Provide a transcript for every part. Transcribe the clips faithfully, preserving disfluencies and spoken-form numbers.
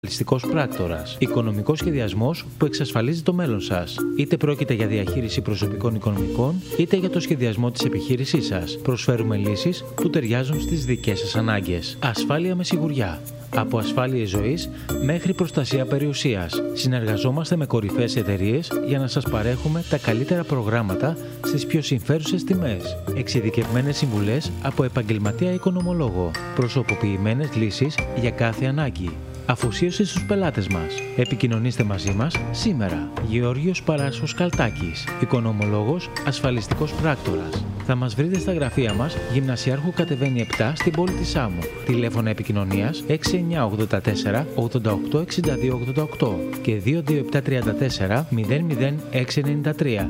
Ασφαλιστικός πράκτορας. Οικονομικός σχεδιασμός που εξασφαλίζει το μέλλον σας. Είτε πρόκειται για διαχείριση προσωπικών οικονομικών, είτε για το σχεδιασμό της επιχείρησής σας. Προσφέρουμε λύσεις που ταιριάζουν στις δικές σας ανάγκες. Ασφάλεια με σιγουριά. Από ασφάλειες ζωής μέχρι προστασία περιουσίας. Συνεργαζόμαστε με κορυφαίες εταιρείες για να σας παρέχουμε τα καλύτερα προγράμματα στις πιο συμφέρουσες τιμές. Εξειδικευμένες συμβουλές από επαγγελματία οικονομολόγο. Προσωποποιημένες λύσεις για κάθε ανάγκη. Αφοσίωση στους πελάτες μας. Επικοινωνήστε μαζί μας σήμερα. Γεώργιος Παράσχος Καλτάκης, οικονομολόγος, ασφαλιστικός πράκτορας. Θα μας βρείτε στα γραφεία μας, Γυμνασιάρχου κατεβαίνει επτά στην πόλη της Σάμου. Τηλέφωνα επικοινωνίας έξι εννιά ογδόντα τέσσερα ογδόντα οκτώ εξήντα δύο ογδόντα οκτώ και δύο δύο επτά τρία τέσσερα μηδέν μηδέν έξι εννιά τρία.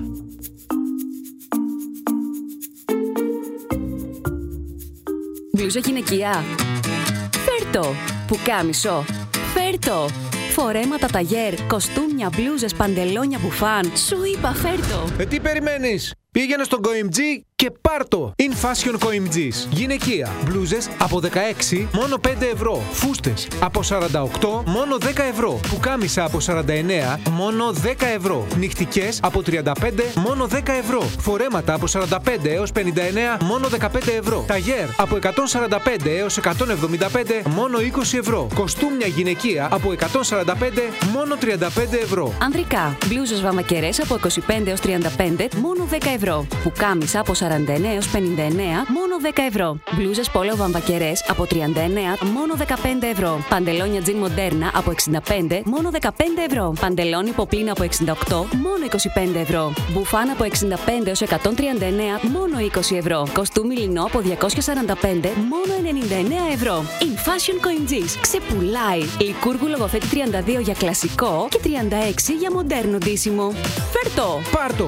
Μπλούζα γυναικεία. Φέρτο. Πουκάμισο. Φέρτο. Φορέματα ταγέρ, κοστούμια, μπλούζες, παντελόνια, μπουφάν. Σου είπα φέρτο. Ε, τι περιμένεις? Πήγαινε στον Coimg και πάρτο! In Fashion Coimg's. Γυναικεία. Μπλούζες από δεκαέξι μόνο πέντε ευρώ. Φούστες από σαράντα οκτώ μόνο δέκα ευρώ. Πουκάμισα από σαράντα εννέα μόνο δέκα ευρώ. Νυχτικές από τριάντα πέντε μόνο δέκα ευρώ. Φορέματα από σαράντα πέντε έως πενήντα εννέα μόνο δεκαπέντε ευρώ. Ταγέρ από εκατόν σαράντα πέντε έως εκατόν εβδομήντα πέντε μόνο είκοσι ευρώ. Κοστούμια γυναικεία από εκατόν σαράντα πέντε μόνο τριάντα πέντε ευρώ. Ανδρικά. Μπλούζες βαμακερές από είκοσι πέντε έως τριάντα πέντε μόνο δέκα ευρώ. Πουκάμισα από σαράντα εννέα έως πενήντα εννέα μόνο δέκα ευρώ. Μπλούζες πόλο βαμβακερές από τριάντα εννέα μόνο δεκαπέντε ευρώ. Παντελόνια τζιν μοντέρνα από εξήντα πέντε μόνο δεκαπέντε ευρώ. Παντελόνι ποπλίνα από εξήντα οκτώ μόνο είκοσι πέντε ευρώ. Μπουφάν από εξήντα πέντε έως εκατόν τριάντα εννέα μόνο είκοσι ευρώ. Κοστούμι λινό από διακόσια σαράντα πέντε μόνο ενενήντα εννέα ευρώ. In Fashion Coimg's. Ξεπουλάει. Λικούργου λογοθέτη τριάντα δύο για κλασικό και τριάντα έξι για μοντέρνο ντύσιμο. Φέρτο! Πάρτο!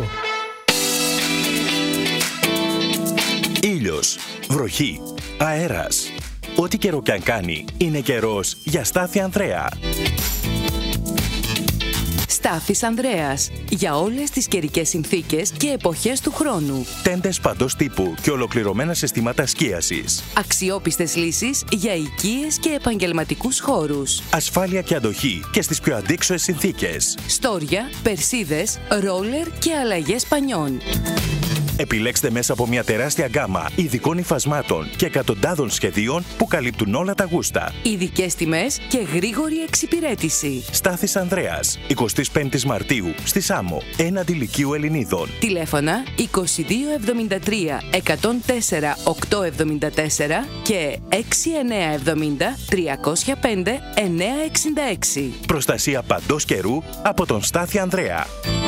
Ήλιος, βροχή, αέρας. Ό,τι καιρό κι αν κάνει, είναι καιρός για Στάθη Ανδρέα. Στάθης Ανδρέας. Για όλες τις καιρικές συνθήκες και εποχές του χρόνου. Τέντες παντός τύπου και ολοκληρωμένα συστήματα σκίασης. Αξιόπιστες λύσεις για οικίες και επαγγελματικούς χώρους. Ασφάλεια και αντοχή και στις πιο αντίξωες συνθήκες. Στόρια, περσίδες, ρόλερ και αλλαγές πανιών. Επιλέξτε μέσα από μια τεράστια γκάμα ειδικών υφασμάτων και εκατοντάδων σχεδίων που καλύπτουν όλα τα γούστα. Ειδικές τιμές και γρήγορη εξυπηρέτηση. Στάθης Ανδρέας, εικοστή πέμπτη Μαρτίου, στη Σάμο, έναντι Λυκείου Ελληνίδων. Τηλέφωνα είκοσι δύο εβδομήντα τρία εκατόν τέσσερα οκτακόσια εβδομήντα τέσσερα και έξι εννιά εβδομήντα τριακόσια πέντε εννιακόσια εξήντα έξι. Προστασία παντός καιρού από τον Στάθη Ανδρέα.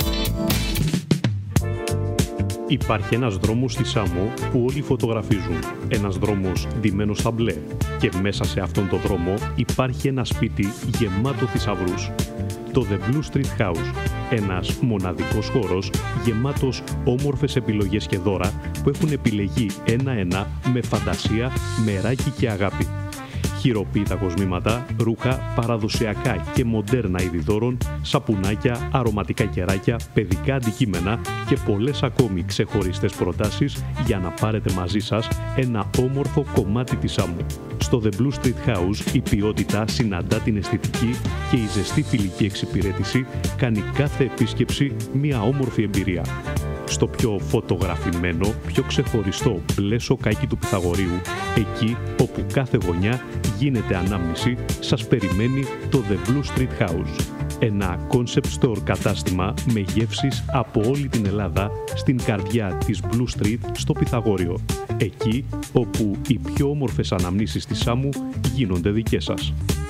Υπάρχει ένας δρόμος στη Σάμο που όλοι φωτογραφίζουν. Ένας δρόμος ντυμένος στα μπλε. Και μέσα σε αυτόν τον δρόμο υπάρχει ένα σπίτι γεμάτο θησαυρούς. Το The Blue Street House. Ένας μοναδικός χώρος γεμάτος όμορφες επιλογές και δώρα που έχουν επιλεγεί ένα-ένα με φαντασία, μεράκι και αγάπη. Χειροποίητα κοσμήματα, ρούχα, παραδοσιακά και μοντέρνα είδη δώρων, σαπουνάκια, αρωματικά κεράκια, παιδικά αντικείμενα και πολλές ακόμη ξεχωριστές προτάσεις για να πάρετε μαζί σας ένα όμορφο κομμάτι της Σάμου. Στο The Blue Street House η ποιότητα συναντά την αισθητική και η ζεστή φιλική εξυπηρέτηση κάνει κάθε επίσκεψη μια όμορφη εμπειρία. Στο πιο φωτογραφημένο, πιο ξεχωριστό μπλε σοκάκι του Πυθαγορείου, εκεί όπου κάθε γωνιά γίνεται ανάμνηση, σας περιμένει το The Blue Street House. Ένα concept store κατάστημα με γεύσεις από όλη την Ελλάδα στην καρδιά της Blue Street στο Πυθαγόριο. Εκεί όπου οι πιο όμορφες αναμνήσεις της Σάμου γίνονται δικές σας.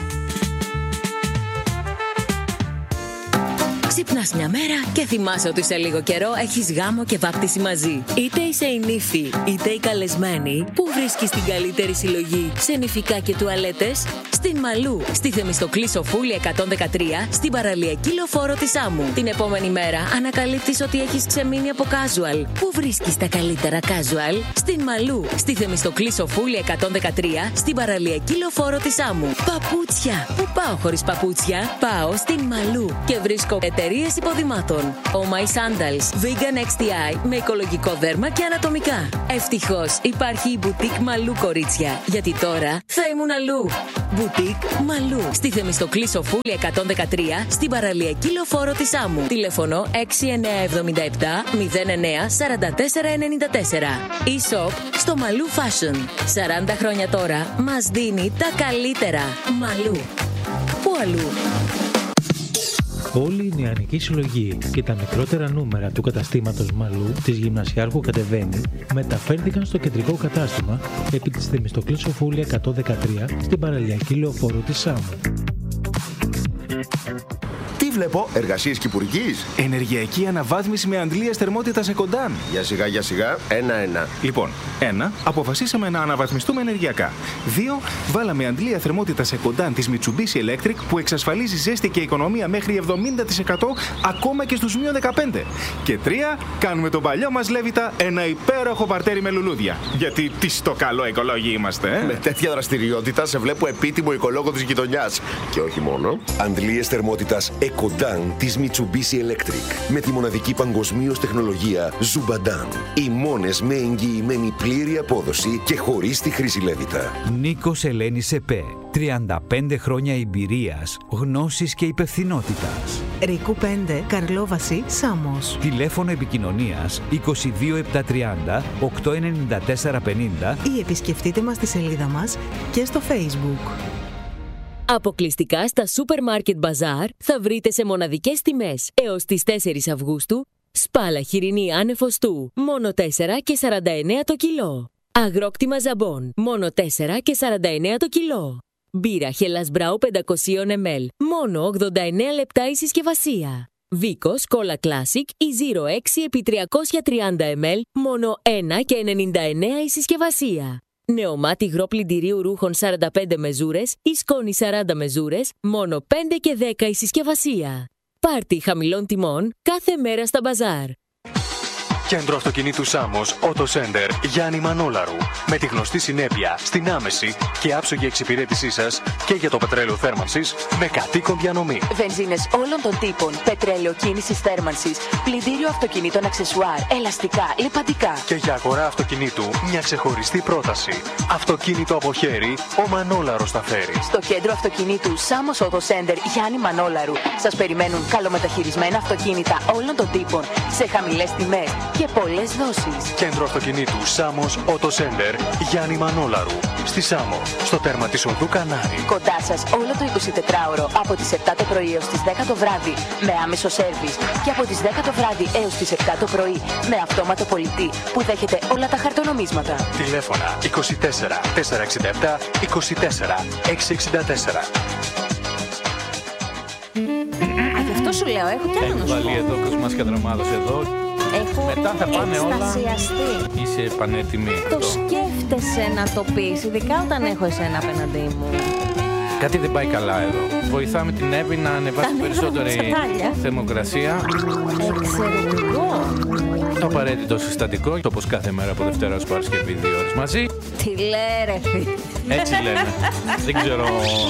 Ξυπνάς μια μέρα και θυμάσαι ότι σε λίγο καιρό έχεις γάμο και βάπτιση μαζί. Είτε είσαι η νύφη, είτε η καλεσμένη, πού βρίσκεις την καλύτερη συλλογή σε νηφικά και τουαλέτες? Στην Μαλού, στη Θεμιστοκλή Σοφούλη εκατόν δεκατρία, στην παραλιακή λεωφόρο της Σάμου. Την επόμενη μέρα ανακαλύπτεις ότι έχεις ξεμείνει από casual. Πού βρίσκεις τα καλύτερα casual? Στην Μαλού, στη Θεμιστοκλή Σοφούλη εκατόν δεκατρία, στην παραλιακή λεωφόρο της Σάμου. Παπούτσια. Πού πάω χωρίς παπούτσια? Πάω στην Μαλού και βρίσκω εταιρείες υποδημάτων. Oh My Sandals, Vegan εξ τι άι με οικολογικό δέρμα και ανατομικά. Ευτυχώς υπάρχει η μπουτίκ Μαλού, κορίτσια, γιατί τώρα θα ήμουν αλλού. Μπουτίκ Μαλού. Στη Θεμιστοκλή Σοφούλη εκατόν δεκατρία, στην παραλιακή λεωφόρο της Άμμου. Τηλέφωνο έξι εννιά επτά επτά μηδέν εννιά τέσσερα τέσσερα εννιά τέσσερα. E-shop στο Μαλού Fashion. σαράντα χρόνια τώρα μας δίνει τα καλύτερα. Μαλού. Πού αλλού? Όλη η νεανική συλλογή και τα μικρότερα νούμερα του καταστήματος Μαλού της Γυμνασιάρχου Κατεβαίνει μεταφέρθηκαν στο κεντρικό κατάστημα επί της Θεμιστοκλής Σοφούλη εκατόν δεκατρία στην παραλιακή λεωφόρο της Άμμου. Τι βλέπω, εργασίες κυπουρικής? Ενεργειακή αναβάθμιση με αντλίες θερμότητας Εκοντάν. Για σιγά, για σιγά, ένα-ένα. Λοιπόν, ένα, αποφασίσαμε να αναβαθμιστούμε ενεργειακά. Δύο, βάλαμε αντλία θερμότητας Εκοντάν της Mitsubishi Electric που εξασφαλίζει ζέστη και οικονομία μέχρι εβδομήντα τοις εκατό ακόμα και στους μείον δεκαπέντε. Και τρία, κάνουμε τον παλιό μας Λέβητα ένα υπέροχο παρτέρι με λουλούδια. Γιατί τι στο καλό οικολόγοι είμαστε, ε? Με τέτοια δραστηριότητα σε βλέπω επίτιμο οικολόγο της γειτονιάς. Και όχι μόνο. Αντλίες θερμότητας Εκοντάν της Mitsubishi Electric με τη μοναδική παγκοσμίως τεχνολογία Zubadan. Οι μόνες με εγγυημένη πλήρη απόδοση και χωρίς τη χρήση Λέβητα. Νίκος Ελένης ΕΠΕ. τριάντα πέντε χρόνια εμπειρίας, γνώσης και υπευθυνότητας. Ρίκου πέντε, Καρλόβαση, Σάμος. Τηλέφωνο επικοινωνίας είκοσι δύο επτακόσια τριάντα οκτακόσια ενενήντα τέσσερα πενήντα ή επισκεφτείτε μας στη σελίδα μας και στο Facebook. Αποκλειστικά στα Supermarket Bazaar θα βρείτε σε μοναδικές τιμές έως τις τέσσερις Αυγούστου σπάλα χοιρινή άνεφοστού μόνο τέσσερα και σαράντα εννέα το κιλό. Αγρόκτημα ζαμπόν μόνο τέσσερα και σαράντα εννέα το κιλό. Μπύρα Hellas Brau πεντακόσια μιλιλίτρα μόνο ογδόντα εννέα λεπτά η συσκευασία. Βίκος Cola Classic η Zero έξι επί τριακόσια τριάντα μιλιλίτρα μόνο ένα και ενενήντα εννέα η συσκευασία. Νεομάτι υγρό πλυντηρίου ρούχων σαράντα πέντε μεζούρες ή σκόνη σαράντα μεζούρες, μόνο πέντε και δέκα η συσκευασία. Πάρτι χαμηλών τιμών κάθε μέρα στα μπαζάρ. Κέντρο αυτοκινήτου Σάμος, Auto Center, Γιάννη Μανόλαρου. Με τη γνωστή συνέπεια στην άμεση και άψογη εξυπηρέτησή σας και για το πετρέλαιο θέρμανσης με κατοίκον διανομή. Βενζίνες όλων των τύπων, πετρέλαιο κίνησης θέρμανσης, πλυντήριο αυτοκινήτων αξεσουάρ, ελαστικά, λιπαντικά. Και για αγορά αυτοκινήτου μια ξεχωριστή πρόταση. Αυτοκίνητο από χέρι, ο Μανόλαρος θα φέρει. Στο κέντρο αυτοκινήτου Σάμος Auto Center, Γιάννη Μανόλαρου, σας περιμένουν καλομεταχειρισμένα αυτοκίνητα όλων των τύπων σε χαμηλές τιμές και πολλές δόσεις. Κέντρο αυτοκινήτου Σάμος Auto Center, Γιάννη Μανόλαρου. Στη Σάμο, στο τέρμα της οδού Κανάρη. Κοντά σας όλο το εικοσιτετράωρο από τις επτά το πρωί έως τις δέκα το βράδυ με άμεσο σέρβις και από τις δέκα το βράδυ έως τις επτά το πρωί με αυτόματο πολιτή που δέχεται όλα τα χαρτονομίσματα. Τηλέφωνα είκοσι τέσσερα τετρακόσια εξήντα επτά είκοσι τέσσερα εξακόσια εξήντα τέσσερα. Α, γι' αυτό σου λέω, έχω κι άλλο να σου πω. Έχει βάλει εδώ Κοσμάς και Δραμάδος εδώ. Έχω μετά θα πάνε όλα. Είσαι πανέτοιμη. Το σκέφτεσαι να το πεις, ειδικά όταν έχω εσένα απέναντί μου. Κάτι δεν πάει καλά εδώ. Βοηθάμε την Εύη να ανεβάσει περισσότερη θερμοκρασία. Εξαιρετικό. Το απαραίτητο συστατικό, όπως κάθε μέρα από Δευτέρα ως Παρασκευή, δύο ώρες μαζί. Τι λέει ρε φίλε. Έτσι λένε. Δεν ξέρω.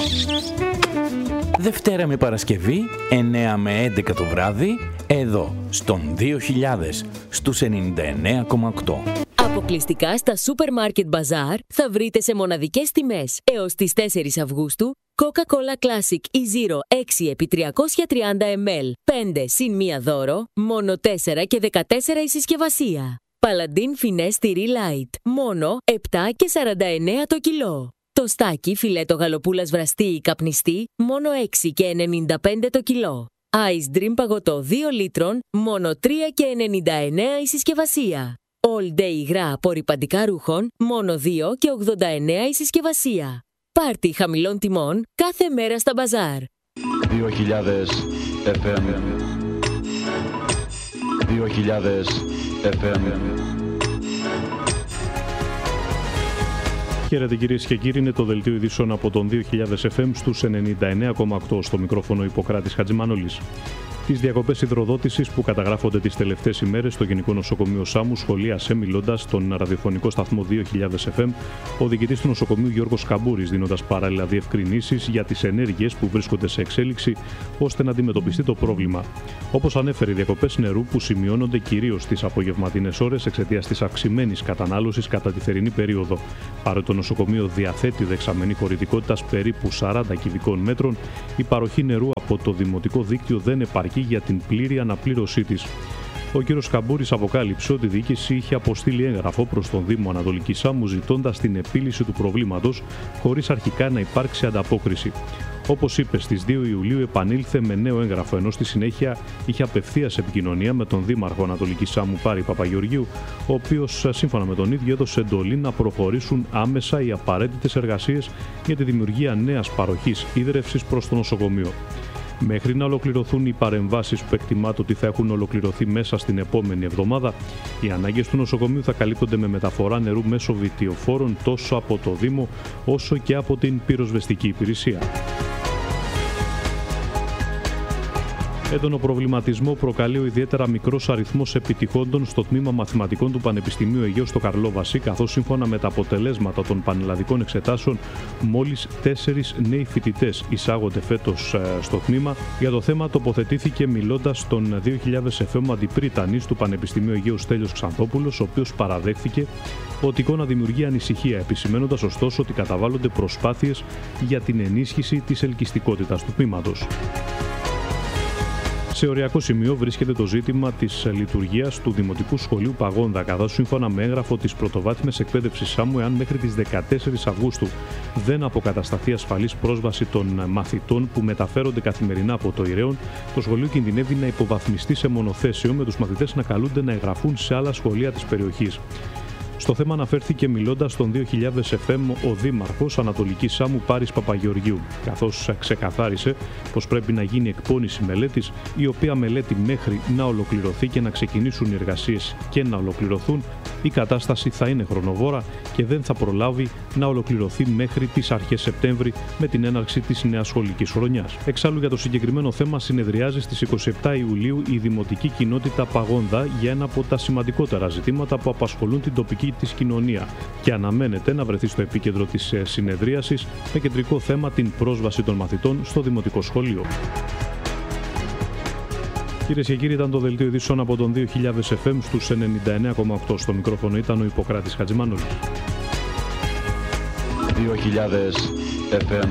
Δευτέρα με Παρασκευή, εννέα με έντεκα το βράδυ, εδώ, στον δύο χιλιάδες, στους ενενήντα εννέα κόμμα οκτώ. Αποκλειστικά στα Supermarket Bazaar θα βρείτε σε μοναδικές τιμές έως τις τέσσερις Αυγούστου Coca-Cola Classic η Zero έξι επί τριακόσια τριάντα μιλιλίτρα, πέντε συν μία δώρο, μόνο τέσσερα και δεκατέσσερα η συσκευασία. Paladin Finesse Tyree Light, μόνο επτά και σαράντα εννέα το κιλό. Το στάκι φιλέτο γαλοπούλας βραστή ή καπνιστή, μόνο έξι και ενενήντα πέντε το κιλό. Ice Dream παγωτό δύο λίτρων, μόνο τρία και ενενήντα εννέα η συσκευασία. All Day υγρά απορρυπαντικά ρούχων, μόνο δύο και ογδόντα εννέα η συσκευασία. Πάρτι χαμηλών τιμών κάθε μέρα στα μπαζάρ. δύο χιλιάδες εφ εμ δύο χιλιάδες εφ εμ. Χαίρετε κυρίες και κύριοι, είναι το δελτίο ειδήσεων από τον δύο χιλιάδες εφ εμ στους ενενήντα εννέα κόμμα οκτώ, στο μικρόφωνο Ιπποκράτης Χατζημανόλης. Τις διακοπές υδροδότησης που καταγράφονται τις τελευταίες ημέρες στο Γενικό Νοσοκομείο Σάμου σχολίασε μιλώντας στον ραδιοφωνικό σταθμό δύο χιλιάδες εφ εμ ο διοικητής του νοσοκομείου Γιώργος Καμπούρης, δίνοντας παράλληλα διευκρινήσεις για τις ενέργειες που βρίσκονται σε εξέλιξη ώστε να αντιμετωπιστεί το πρόβλημα. Όπως ανέφερε, οι διακοπές νερού που σημειώνονται κυρίως στις απογευματινές ώρες εξαιτίας της αυξημένης κατανάλωσης κατά τη θερινή περίοδο. Παρότι το νοσοκομείο διαθέτει δεξαμενή χωρητικότητας περίπου σαράντα κυβικών μέτρων, η παροχή νερού από το δημοτικό δίκτυο δεν επαρκεί για την πλήρη αναπλήρωσή της. Ο κ. Καμπούρης αποκάλυψε ότι η διοίκηση είχε αποστείλει έγγραφο προς τον Δήμο Ανατολικής Σάμου ζητώντας την επίλυση του προβλήματος, χωρίς αρχικά να υπάρξει ανταπόκριση. Όπως είπε, στις δύο Ιουλίου επανήλθε με νέο έγγραφο, ενώ στη συνέχεια είχε απευθείας επικοινωνία με τον Δήμαρχο Ανατολικής Σάμου Πάρη Παπαγεωργίου, ο οποίος σύμφωνα με τον ίδιο έδωσε εντολή να προχωρήσουν άμεσα οι απαραίτητες εργασίες για τη δημιουργία νέας παροχής ίδρευσης προς το νοσοκομείο. Μέχρι να ολοκληρωθούν οι παρεμβάσεις που εκτιμάται ότι θα έχουν ολοκληρωθεί μέσα στην επόμενη εβδομάδα, οι ανάγκες του νοσοκομείου θα καλύπτονται με μεταφορά νερού μέσω βιτιοφόρων τόσο από το Δήμο όσο και από την πυροσβεστική υπηρεσία. Έντονο προβληματισμό προκαλεί ο ιδιαίτερα μικρός αριθμός επιτυχόντων στο τμήμα μαθηματικών του Πανεπιστημίου Αιγαίου στο Καρλόβαση, καθώς σύμφωνα με τα αποτελέσματα των πανελλαδικών εξετάσεων, μόλις τέσσερις νέοι φοιτητές εισάγονται φέτος στο τμήμα. Για το θέμα τοποθετήθηκε μιλώντας στον δύο χιλιάδες εφ εμ αντιπρίτανης του Πανεπιστημίου Αιγαίου Στέλιος Ξανθόπουλος, ο οποίος παραδέχθηκε ότι η εικόνα δημιουργεί ανησυχία, επισημαίνοντας ωστόσο ότι καταβάλλονται προσπάθειες για την ενίσχυση της ελκυστικότητας του τμήματος. Σε οριακό σημείο βρίσκεται το ζήτημα της λειτουργίας του Δημοτικού Σχολείου Παγόνδα, καθώς σύμφωνα με έγγραφο της Πρωτοβάθμιας Εκπαίδευσης Σάμου, εάν μέχρι τις δεκατέσσερις Αυγούστου δεν αποκατασταθεί ασφαλής πρόσβαση των μαθητών που μεταφέρονται καθημερινά από το Ηραίον, το σχολείο κινδυνεύει να υποβαθμιστεί σε μονοθέσιο, με τους μαθητές να καλούνται να εγγραφούν σε άλλα σχολεία της περιοχής. Στο θέμα αναφέρθηκε μιλώντας στον δύο χιλιάδες εφ εμ ο Δήμαρχος Ανατολικής Σάμου Πάρης Παπαγεωργίου, καθώς ξεκαθάρισε πως πρέπει να γίνει εκπόνηση μελέτης, η οποία μελέτη μέχρι να ολοκληρωθεί και να ξεκινήσουν οι εργασίες και να ολοκληρωθούν, η κατάσταση θα είναι χρονοβόρα και δεν θα προλάβει να ολοκληρωθεί μέχρι τις αρχές Σεπτέμβρη με την έναρξη της νέας σχολικής χρονιάς. Εξάλλου, για το συγκεκριμένο θέμα συνεδριάζει στις είκοσι επτά Ιουλίου η Δημοτική Κοινότητα Παγόνδα για ένα από τα σημαντικότερα ζητήματα που απασχολούν την τοπική της κοινωνία και αναμένεται να βρεθεί στο επίκεντρο της συνεδρίασης με κεντρικό θέμα την πρόσβαση των μαθητών στο δημοτικό σχολείο. Κυρίες και κύριοι, ήταν το δελτίο ειδήσεων από τον δύο χιλιάδες εφ εμ στους ενενήντα εννέα κόμμα οκτώ. Στο μικρόφωνο ήταν ο Ιπποκράτης Χατζημανόλης. δύο χιλιάδες εφ εμ.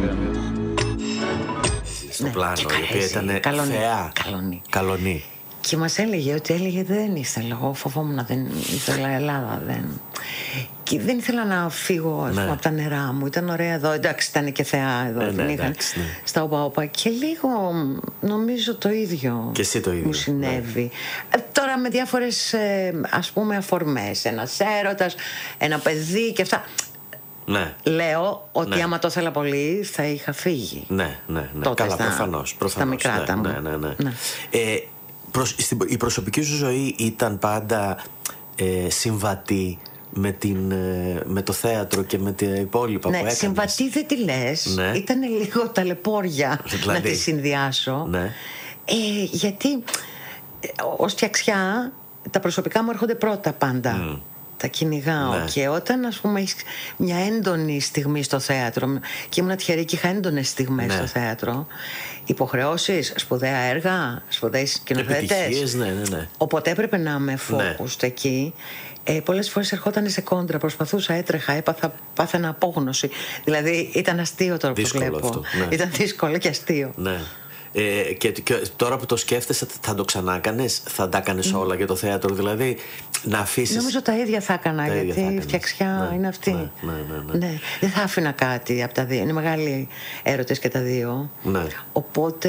Στο πλάνο, η οποία ήταν θεά. Καλονή. Και μας έλεγε ότι έλεγε δεν ήθελα, εγώ φοβόμουν, δεν ήθελα Ελλάδα, δεν... Και δεν ήθελα να φύγω ας πούμε, ναι. από τα νερά μου, ήταν ωραία εδώ, εντάξει ήταν και θεά εδώ, ναι, δεν ναι, είχαν εντάξει, ναι. στα οπα-οπα και λίγο νομίζω το ίδιο, και εσύ το ίδιο μου συνέβη. Ναι. Ε, τώρα με διάφορες ε, ας πούμε αφορμές, ένας έρωτας, ένα παιδί και αυτά. Ναι. Λέω ότι ναι. άμα το ήθελα πολύ θα είχα φύγει. Ναι, ναι, ναι. Τότε Καλά, στα, προφανώς, προφανώς. Στα μικρά ναι, τα ναι, ναι, ναι. ναι. Ε, προς, στην, η προσωπική σου ζωή ήταν πάντα ε, συμβατή με, την, ε, με το θέατρο και με τα υπόλοιπα ναι, που έκανες? Συμβατή δεν τη λες, ναι. Ήταν λίγο ταλαιπώρια δηλαδή, να τη συνδυάσω, ναι. ε, γιατί ε, ως φτιαξιά τα προσωπικά μου έρχονται πρώτα πάντα. Mm. Τα κυνηγάω, ναι. Και όταν ας πούμε έχεις μια έντονη στιγμή στο θέατρο, και ήμουν τυχερή και είχα έντονες στιγμές, ναι. Στο θέατρο, υποχρεώσεις, σπουδαία έργα, σπουδαίοι σκηνοθέτες, ναι, ναι, ναι. Οπότε έπρεπε να είμαι focused, ναι. Εκεί ε, πολλές φορές ερχόταν σε κόντρα, προσπαθούσα, έτρεχα, έπαθα, πάθαινα απόγνωση. Δηλαδή ήταν αστείο τώρα που το βλέπω, αυτό, ναι. Ήταν δύσκολο και αστείο, ναι. Ε, και, και τώρα που το σκέφτεσαι, θα το ξανά κάνεις, θα τα κάνεις mm. όλα για το θέατρο, δηλαδή να αφήσεις? Νομίζω τα ίδια θα έκανα, γιατί θα η φτιαξιά ναι, είναι αυτή. Ναι, ναι, ναι, ναι. Ναι, δεν θα άφηνα κάτι από τα δύο. Είναι μεγάλοι έρωτες και τα δύο. Ναι. Οπότε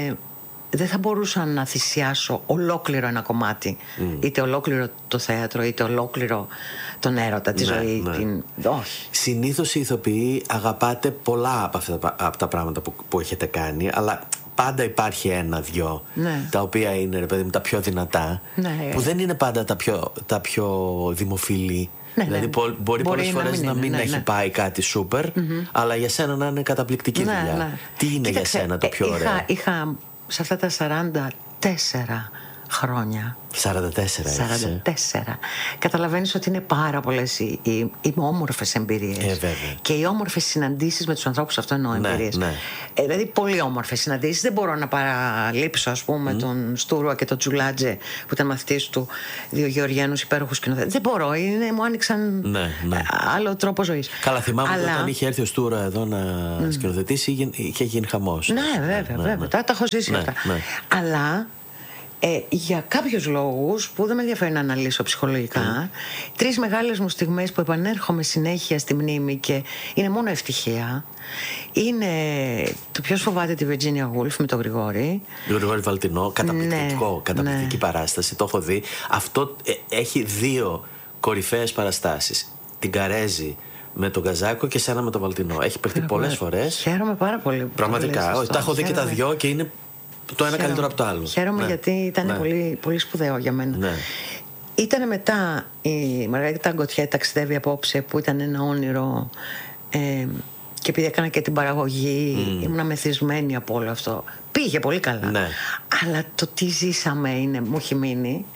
δεν θα μπορούσα να θυσιάσω ολόκληρο ένα κομμάτι. Mm. Είτε ολόκληρο το θέατρο, είτε ολόκληρο τον έρωτα, τη ναι, ζωή. Ναι. Την... Όχι. Συνήθως οι ηθοποιοί αγαπάτε πολλά από αυτά από τα πράγματα που, που έχετε κάνει, αλλά πάντα υπάρχει ένα-δυο, ναι. Τα οποία είναι, ρε παιδί μου, τα πιο δυνατά, ναι. Που δεν είναι πάντα τα πιο, τα πιο δημοφιλή. Ναι, δηλαδή ναι. Μπορεί, μπορεί πολλές φορές να μην, να μην ναι, έχει ναι. πάει κάτι σούπερ, mm-hmm. αλλά για σένα να είναι καταπληκτική ναι, δουλειά. Ναι. Τι είναι Κοίταξε, για σένα το πιο ωραίο? Είχα, είχα σε αυτά τα σαράντα τέσσερα χρόνια. σαράντα τέσσερα. σαράντα τέσσερα. Καταλαβαίνεις ότι είναι πάρα πολλές οι, οι, οι όμορφες εμπειρίες. Ε, βέβαια. Και οι όμορφες συναντήσεις με τους ανθρώπους, αυτό εννοώ, ναι, εμπειρίες. Ναι. Ε, δηλαδή, πολύ όμορφες συναντήσεις. Δεν μπορώ να παραλείψω, ας πούμε, mm. τον Στούρουα και τον Τζουλάτζε, που ήταν μαθητής του, δύο Γεωργιανούς υπέροχους σκηνοθέτες. Δεν μπορώ, είναι, μου άνοιξαν ναι, ναι. άλλο τρόπο ζωής. Καλά, θυμάμαι Αλλά... όταν είχε έρθει ο Στούρα εδώ να mm. σκηνοθετήσει, είχε γίνει χαμός. Ναι, βέβαια, ναι, βέβαια. Ναι. Τα, τα έχω ζήσει ναι, αυτά. Ναι. Αλλά. Ε, για κάποιους λόγους που δεν με ενδιαφέρει να αναλύσω ψυχολογικά, mm. τρεις μεγάλες μου στιγμές που επανέρχομαι συνέχεια στη μνήμη και είναι μόνο ευτυχία, είναι το ποιος φοβάται τη Virginia Woolf με τον Γρηγόρη. Τον Γρηγόρη Βαλτινό, καταπληκτικό, ναι, καταπληκτική ναι. παράσταση, το έχω δει. Αυτό ε, έχει δύο κορυφαίες παραστάσεις. Την Καρέζη με τον Καζάκο και σένα με τον Βαλτινό. Έχει παιχτεί πολλές φορές. Χαίρομαι πάρα πολύ. Πραγματικά, όχι, τα έχω δει και τα δυο και είναι το ένα Χαίρομαι. καλύτερο από το άλλο. Χαίρομαι ναι. γιατί ήταν ναι. πολύ, πολύ σπουδαίο για μένα. Ναι. Ήταν μετά η Μαργαρίτα Γκοτιέ ταξιδεύει απόψε, που ήταν ένα όνειρο, ε, και επειδή έκανα και την παραγωγή mm. ήμουν μεθυσμένη από όλο αυτό. Πήγε πολύ καλά. Ναι. Αλλά το τι ζήσαμε είναι, μου έχει μείνει.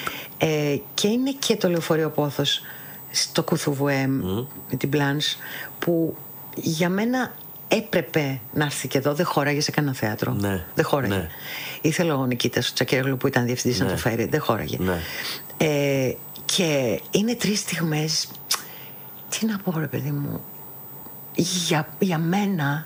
Ε, και είναι και το Λεωφορείο Πόθος στο Κουθουβουέμ mm. με την Μπλάνς, που για μένα έπρεπε να έρθει και εδώ, δεν χώραγε σε κανένα θέατρο. Ναι. Δεν χώραγε. Ναι. Ήθελε ο Νικήτας ο Τσακέρογλου που ήταν διευθυντής ναι. να το φέρει. Δεν χώραγε. Ναι. Ε, και είναι τρεις στιγμές. Τι να πω, ρε παιδί μου, για, για μένα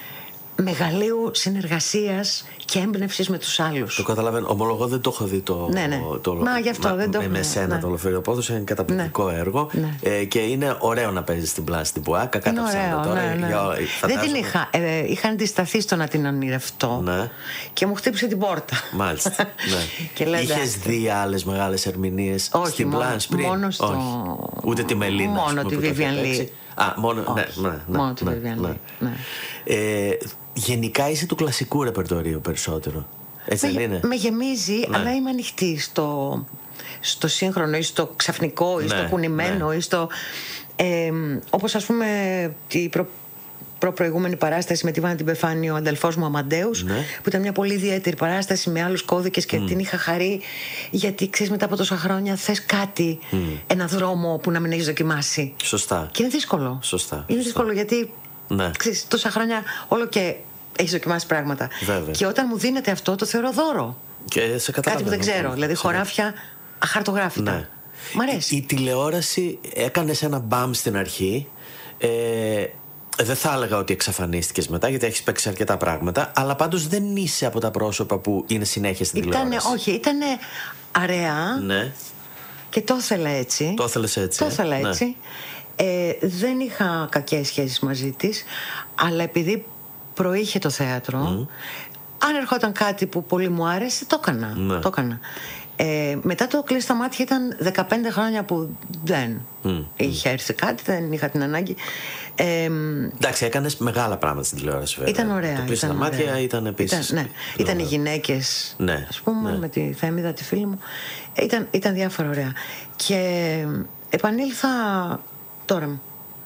μεγαλείου συνεργασίας και έμπνευσης με τους άλλους. Το καταλαβαίνω. Ομολογώ δεν το έχω δει το. Ναι, ναι. το Μα γι' αυτό μα, δεν το έχω δει. Με σένα ναι. το Λεωφορείο Πόθος είναι καταπληκτικό ναι. έργο. Ναι. Ε, και είναι ωραίο να παίζει στην Πλάση την Πουάκα. Κατά ψέματα τώρα. Ναι, ναι. Για, δεν την είχα. Ε, είχα αντισταθεί στο να την ονειρευτώ. Ναι. Και μου χτύπησε την πόρτα. Μάλιστα. ναι. Είχες δει άλλες μεγάλες ερμηνείες στην Πλάση πριν? Μόνο στο... Όχι. Ούτε τη Μελίνα. Μόνο τη Vivian Lee. Α, μόνο, ναι, ναι, ναι, μόνο τη ναι, Vivian ναι. Lee. Ναι. Ε, γενικά είσαι του κλασικού ρεπερτορίου περισσότερο. Έτσι με, δεν είναι? Με γεμίζει, ναι. αλλά είμαι ανοιχτή στο, στο σύγχρονο ή στο ξαφνικό ή ναι, στο κουνημένο ναι. ή στο... Ε, όπως ας πούμε την προ, προπροηγούμενη παράσταση με τη Βάνα την Πεφάνη, ο αδελφός μου Αμαντέους, ναι. που ήταν μια πολύ ιδιαίτερη παράσταση με άλλους κώδικες και mm. την είχα χαρεί, γιατί ξέρεις, μετά από τόσα χρόνια θες κάτι, mm. ένα δρόμο που να μην έχεις δοκιμάσει. Σωστά. Και είναι δύσκολο. Σωστά. Είναι Σωστά. δύσκολο γιατί ναι. ξέρεις, τόσα χρόνια όλο και έχεις δοκιμάσει πράγματα. Βέβαια. Και όταν μου δίνεται αυτό, το θεωρώ δώρο. Και σε κάτι που δεν ξέρω. Δηλαδή, χωράφια αχαρτογράφητα. Ναι. Μ' αρέσει. Η, η τηλεόραση έκανες ένα μπαμ στην αρχή. Ε, δεν θα έλεγα ότι εξαφανίστηκες μετά, γιατί έχεις παίξει αρκετά πράγματα. Αλλά πάντως δεν είσαι από τα πρόσωπα που είναι συνέχεια στην ήτανε, τηλεόραση. Όχι, ήταν αραιά. Ναι. Και το ήθελα έτσι. Το ήθελες έτσι. Το ήθελα έτσι. Ναι. Ε, δεν είχα κακές σχέσεις μαζί της, αλλά επειδή προείχε το θέατρο, mm. αν ερχόταν κάτι που πολύ μου άρεσε, το έκανα. Ναι. Το έκανα. Ε, μετά το κλείσει τα μάτια ήταν δεκαπέντε χρόνια που δεν mm. είχε έρθει κάτι, δεν είχα την ανάγκη. Ε, Εντάξει, έκανες μεγάλα πράγματα στην τηλεόραση, βέβαια. Ήταν ωραία. Το κλείσει τα μάτια ήταν επίσης. Ήταν, ναι. ήταν οι γυναίκες, ναι. ας πούμε, ναι. με τη Θέμηδα, τη φίλη μου. Ήταν, ήταν διάφορα ωραία. Και επανήλθα τώρα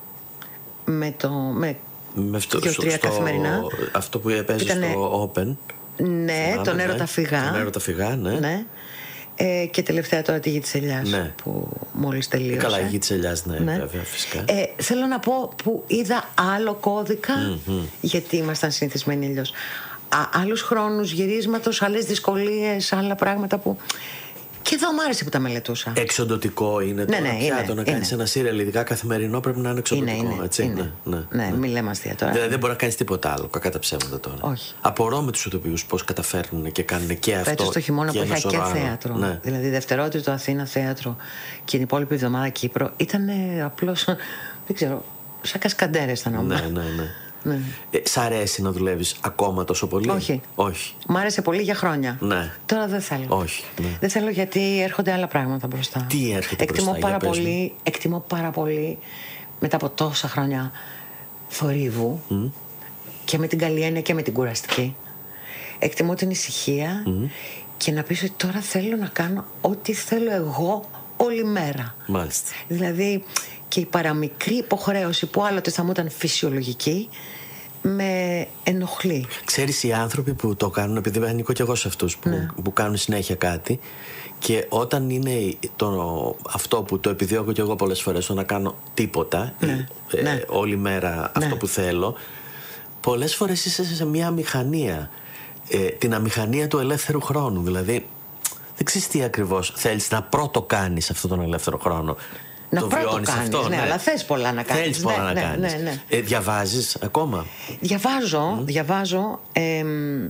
με το. Με με αυτό, δύο, τρία στο, καθημερινά. Αυτό που παίζει Ήτανε, στο Open. Ναι, θυμάμαι, τον Έρωτα ναι, Φυγά. Τον Έρωτα Φυγά, ναι. ναι. Ε, και τελευταία τώρα τη Γη της Ελιάς, ναι. που μόλις τελείωσε. Καλά, η Γη της Ελιάς, ναι, ναι. βέβαια, φυσικά. Ε, θέλω να πω που είδα άλλο κώδικα, mm-hmm. γιατί ήμασταν συνηθισμένοι αλλιώς. Α, άλλους χρόνους γυρίσματος, άλλες δυσκολίες, άλλα πράγματα που... Και εδώ μου άρεσε που τα μελετούσα. Εξοντωτικό είναι το ναι, ναι, πια, είναι, το να κάνεις ένα σύριαλ, ειδικά καθημερινό, πρέπει να είναι εξοντωτικό. Είναι, είναι, έτσι, είναι. Ναι, ναι, ναι, ναι. μην λέμε αστεία τώρα. Δηλαδή δεν μπορεί να κάνεις τίποτα άλλο, κακά τα ψέματα τώρα. Όχι. Απορώ με τους ηθοποιούς πώς καταφέρνουν και κάνουν και αυτό. Φέτος το χειμώνα που είχα και άλλο. θέατρο. Ναι. Δηλαδή δευτερότητο Αθήνα θέατρο και την υπόλοιπη εβδομάδα Κύπρο. Ήταν απλώς, δεν ξέρω, σαν κασκαντέρες ήταν όλα. Ναι, ναι, ναι. Ναι. Ε, σ' αρέσει να δουλεύεις ακόμα τόσο πολύ? Όχι. Όχι. Μ' άρεσε πολύ για χρόνια. Ναι. Τώρα δεν θέλω. Όχι. Ναι. Δεν θέλω γιατί έρχονται άλλα πράγματα μπροστά. Τι έρχεται εκτιμώ μπροστά, πάρα πολύ, εκτιμώ πάρα πολύ μετά από τόσα χρόνια θορύβου mm. και με την καλή έννοια και με την κουραστική. Εκτιμώ την ησυχία mm. και να πεις ότι τώρα θέλω να κάνω ό,τι θέλω εγώ όλη μέρα. Μάλιστα. Δηλαδή και η παραμικρή υποχρέωση που άλλοτε θα μου ήταν φυσιολογική, με ενοχλεί. Ξέρεις, οι άνθρωποι που το κάνουν, επειδή ανήκω κι εγώ σε αυτούς που, ναι. που κάνουν συνέχεια κάτι, και όταν είναι το, αυτό που το επιδιώκω κι εγώ πολλές φορές, το να κάνω τίποτα, ναι. Ε, ναι. όλη μέρα αυτό ναι. που θέλω, πολλές φορές είσαι σε μια αμηχανία, ε, την αμηχανία του ελεύθερου χρόνου. Δηλαδή δεν ξέρεις τι ακριβώς θέλεις να πρώτο κάνεις αυτόν τον ελεύθερο χρόνο. Να το πρώτο κάνεις, αυτό, ναι, ναι, αλλά θες πολλά να κάνεις. Θέλεις πολλά ναι, να ναι, κάνεις. Ναι, ναι. Ε, διαβάζεις ακόμα? Διαβάζω, mm. διαβάζω. Ε,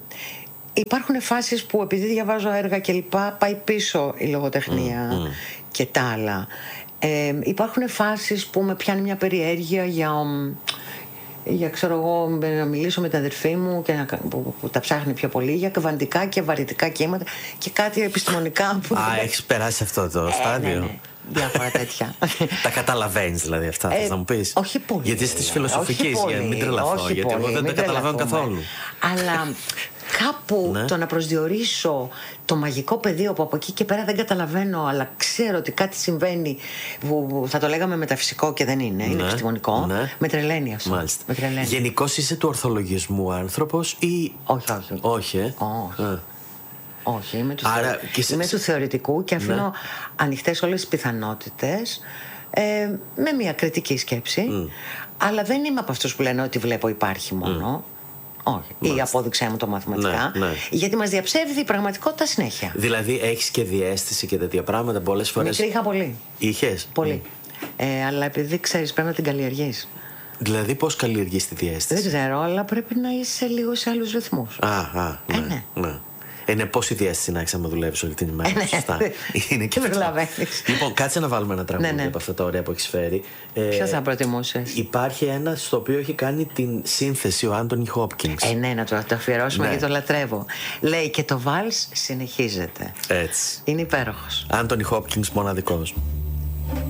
υπάρχουν φάσεις που επειδή διαβάζω έργα και λοιπά, πάει πίσω η λογοτεχνία mm. και τα άλλα. Ε, υπάρχουν φάσεις που με πιάνει μια περιέργεια για... για ξέρω εγώ να μιλήσω με την αδερφή μου και να, που, που τα ψάχνει πιο πολύ για κβαντικά και βαρυτικά κύματα και κάτι επιστημονικά που... Α, έχεις περάσει αυτό το ε, στάδιο. Ναι, ναι. Διάφορα τέτοια. Τα καταλαβαίνεις δηλαδή αυτά, ε, θες να μου πεις? Όχι πολύ. Γιατί είσαι της φιλοσοφικής, για μην τρελαθώ, γιατί εγώ δεν τα καταλαβαίνω καθόλου. Αλλά κάπου ναι. το να προσδιορίσω το μαγικό πεδίο που από εκεί και πέρα δεν καταλαβαίνω, αλλά ξέρω ότι κάτι συμβαίνει που θα το λέγαμε μεταφυσικό και δεν είναι, είναι ναι. επιστημονικό, ναι. με τρελαίνει αυτό. Μάλιστα. Με τρελαίνει. Γενικώς είσαι του ορθολογισμού άνθρωπος ή... Όχι, όχι. Όχι, ε? όχι. Ε. Όχι, είμαι του, Άρα, θεω... είμαι του θεωρητικού και αφήνω ναι. ανοιχτές όλες τις πιθανότητες ε, με μια κριτική σκέψη, mm. αλλά δεν είμαι από αυτούς που λένε ότι βλέπω υπάρχει μόνο. Mm. Όχι. Μάλιστα. Ή απόδειξέ μου το μαθηματικά. Ναι, ναι. Γιατί μας διαψεύδει η πραγματικότητα συνέχεια. Δηλαδή έχεις και διαίσθηση και τέτοια πράγματα πολλές φορές? Μικρή είχα πολύ. Είχες? Πολύ. Mm. Ε, αλλά επειδή ξέρεις πρέπει να την καλλιεργείς. Δηλαδή πώς καλλιεργείς τη διαίσθηση? Δεν ξέρω, αλλά πρέπει να είσαι λίγο σε άλλους ρυθμούς. Α, α, ναι, ε, ναι. ναι. Είναι πόση διάστηση να έχεις άμα δουλεύεις όλη την ημέρα. Ε, ναι. Σωστά. Είναι και αυτό. Λοιπόν, κάτσε να βάλουμε ένα τραγούδι ναι, ναι. από αυτά τα ωραία που έχεις φέρει. Ποιο θα προτιμούσες? Υπάρχει ένα στο οποίο έχει κάνει την σύνθεση ο Άντονι Χόπκινγκς. Ε, ναι, να το, το αφιερώσουμε ναι. γιατί το λατρεύω. Λέει και το βάλς συνεχίζεται. Έτσι. Είναι υπέροχος. Άντονι Χόπκινγκς μοναδικός.